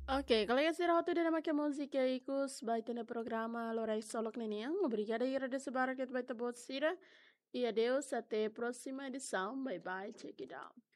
Ok, colega rautu de nama música e cus baita no programa Lorai Solok Nenian. Obrigada Ira de Sebarak et baita bot sira. E adeus até a próxima edição. Bye bye, check it out.